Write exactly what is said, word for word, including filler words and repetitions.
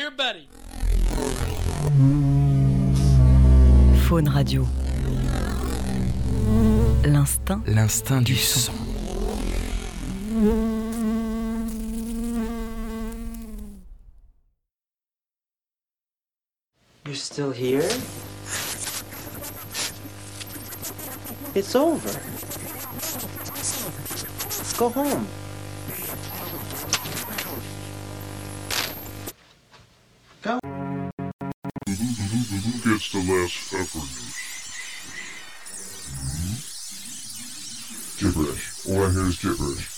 Dear Betty. Faune Radio. L'instinct. L'instinct du son. You're still here? It's over. Go home. Go. Who gets the last effort? Gibberish. All I hear is gibberish.